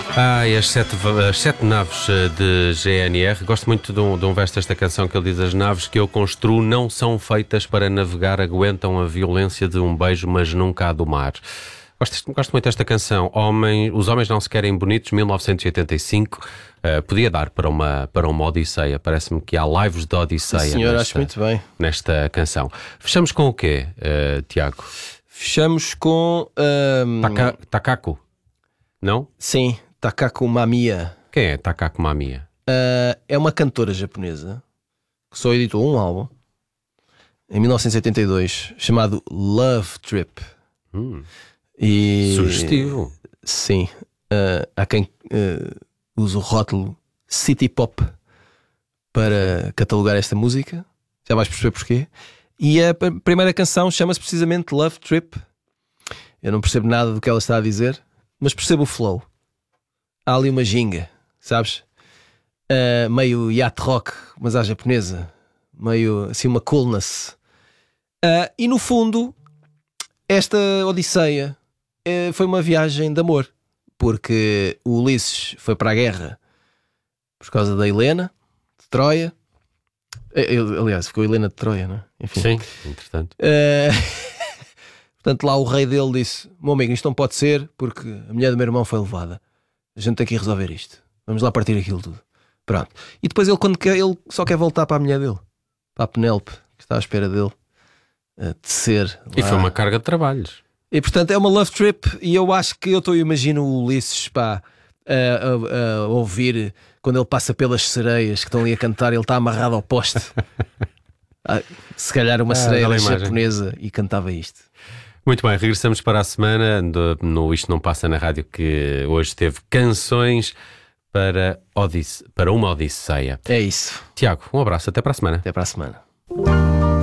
As sete naves de GNR. Gosto muito de um verso desta canção que ele diz: as naves que eu construo não são feitas para navegar, aguentam a violência de um beijo, mas nunca a do mar. Gosto muito desta canção. Os homens não se querem bonitos, 1985. Podia dar para uma Odisseia. Parece-me que há lives de Odisseia. Sim, senhor, acho muito bem. Nesta canção. Fechamos com o quê, Tiago? Fechamos com... Takako? Não? Sim, Takako Mamiya. Quem é Takako Mamiya? É uma cantora japonesa que só editou um álbum em 1982 chamado Love Trip. Sugestivo. Sim. Há quem use o rótulo City Pop para catalogar esta música. Já vais perceber porquê. E a primeira canção chama-se precisamente Love Trip. Eu não percebo nada do que ela está a dizer, mas percebo o flow. Há ali uma ginga, sabes? Meio yacht rock, mas à japonesa. Meio assim uma coolness. E no fundo, esta Odisseia foi uma viagem de amor. Porque o Ulisses foi para a guerra por causa da Helena de Troia. Aliás, ficou Helena de Troia, não é? Enfim. Sim, entretanto. Portanto, lá o rei dele disse: meu amigo, isto não pode ser porque a mulher do meu irmão foi levada. A gente tem que ir resolver isto. Vamos lá partir aquilo tudo. Pronto. E depois ele só quer voltar para a mulher dele, para a Penélope, que está à espera dele tecer. E foi uma carga de trabalhos. E portanto é uma love trip. E eu acho que eu imagino o Ulisses a ouvir quando ele passa pelas sereias que estão ali a cantar. Ele está amarrado ao poste. Se calhar uma sereia japonesa e cantava isto. Muito bem, regressamos para a semana no Isto Não Passa na Rádio, que hoje teve canções para uma Odisseia. É isso. Tiago, um abraço, até para a semana. Até para a semana.